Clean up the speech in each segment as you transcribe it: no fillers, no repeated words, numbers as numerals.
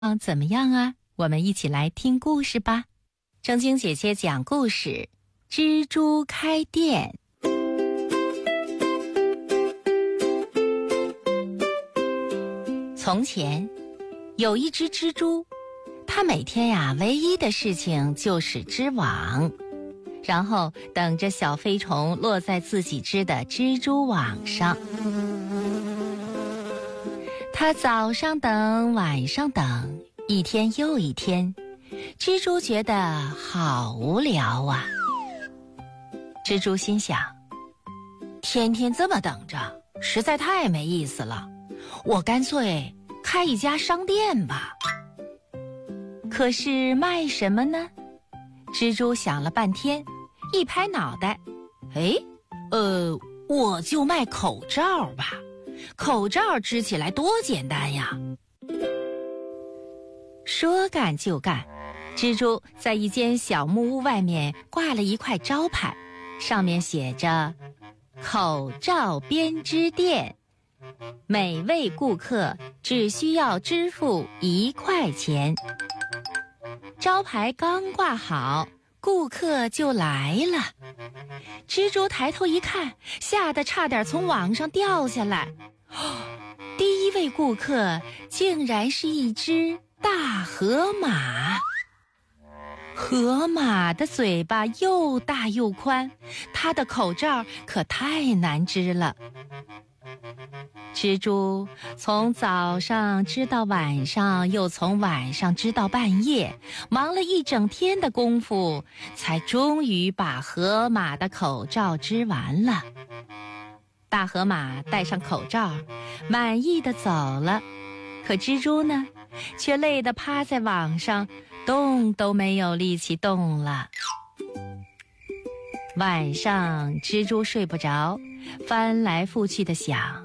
怎么样啊？我们一起来听故事吧。正经姐姐讲故事，蜘蛛开店。从前有一只蜘蛛，它每天唯一的事情就是织网，然后等着小飞虫落在自己织的蜘蛛网上。它早上等，晚上等，一天又一天，蜘蛛觉得好无聊啊。蜘蛛心想，天天这么等着，实在太没意思了，我干脆开一家商店吧。可是卖什么呢？蜘蛛想了半天，一拍脑袋，我就卖口罩吧。口罩织起来多简单呀！说干就干，蜘蛛在一间小木屋外面挂了一块招牌，上面写着“口罩编织店”，每位顾客只需要支付1块钱。招牌刚挂好，顾客就来了。蜘蛛抬头一看，吓得差点从网上掉下来。第一位顾客竟然是一只大河马。河马的嘴巴又大又宽，它的口罩可太难织了。蜘蛛从早上织到晚上，又从晚上织到半夜，忙了一整天的功夫，才终于把河马的口罩织完了。大河马戴上口罩，满意的走了。可蜘蛛呢，却累得趴在网上，动都没有力气动了。晚上，蜘蛛睡不着，翻来覆去的想，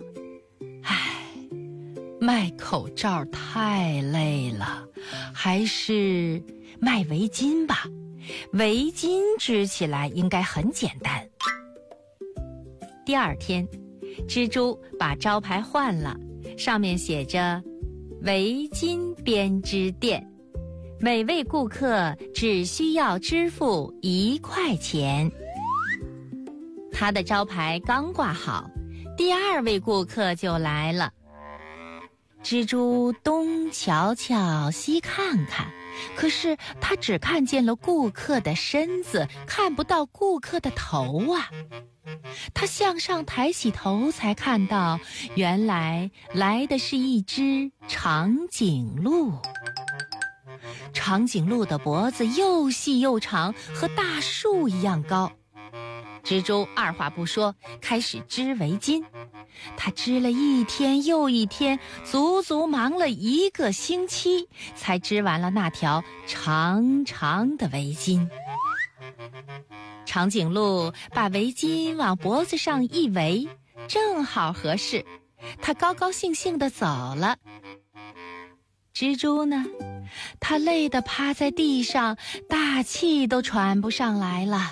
卖口罩太累了，还是卖围巾吧。围巾织起来应该很简单。第二天，蜘蛛把招牌换了，上面写着“围巾编织店”，每位顾客只需要支付1块钱。他的招牌刚挂好，第二位顾客就来了。蜘蛛东瞧瞧西看看，可是他只看见了顾客的身子，看不到顾客的头啊。他向上抬起头，才看到原来来的是一只长颈鹿。长颈鹿的脖子又细又长，和大树一样高。蜘蛛二话不说，开始织围巾。他织了一天又一天，足足忙了1个星期，才织完了那条长长的围巾。长颈鹿把围巾往脖子上一围，正好合适，他高高兴兴地走了。蜘蛛呢，他累得趴在地上，大气都喘不上来了。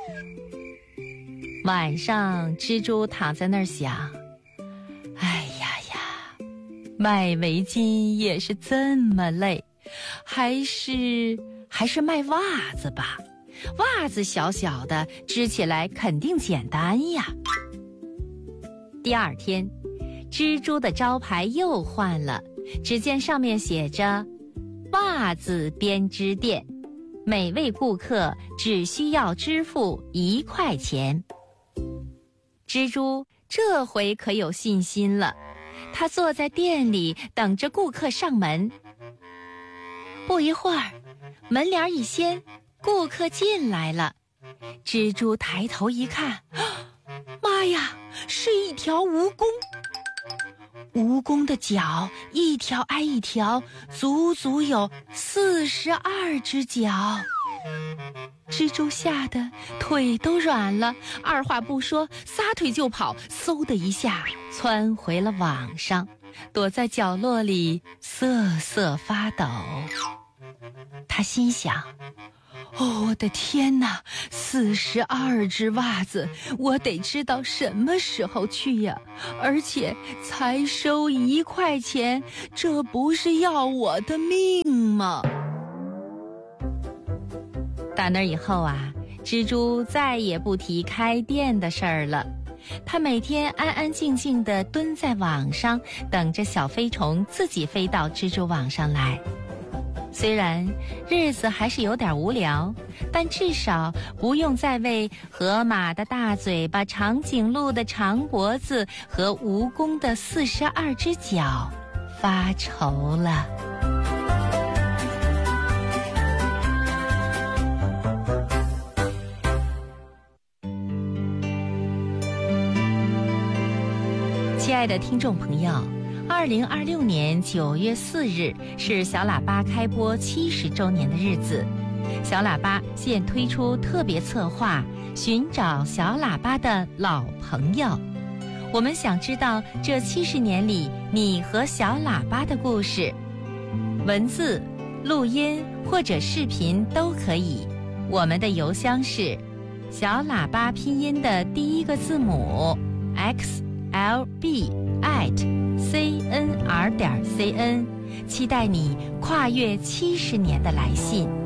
晚上，蜘蛛躺在那儿想，卖围巾也是这么累，还是卖袜子吧。袜子小小的，织起来肯定简单呀。第二天，蜘蛛的招牌又换了，只见上面写着“袜子编织店”，每位顾客只需要支付1块钱。蜘蛛这回可有信心了，他坐在店里等着顾客上门。不一会儿，门帘一掀，顾客进来了。蜘蛛抬头一看，妈呀，是一条蜈蚣！蜈蚣的脚一条挨一条，足足有42只脚。蜘蛛吓得腿都软了，二话不说，撒腿就跑，嗖的一下窜回了网上，躲在角落里瑟瑟发抖。他心想， 哦，我的天哪，42只袜子，我得知道什么时候去呀？而且才收1块钱，这不是要我的命吗？打那以后啊，蜘蛛再也不提开店的事儿了。他每天安安静静地蹲在网上，等着小飞虫自己飞到蜘蛛网上来。虽然日子还是有点无聊，但至少不用再为河马的大嘴巴、长颈鹿的长脖子和蜈蚣的42只脚发愁了。亲爱的听众朋友，2026年9月4日是小喇叭开播70周年的日子。小喇叭现推出特别策划，寻找小喇叭的老朋友。我们想知道这70年里你和小喇叭的故事，文字、录音或者视频都可以。我们的邮箱是小喇叭拼音的第一个字母 xlb@cnr.cn， 期待你跨越70年的来信。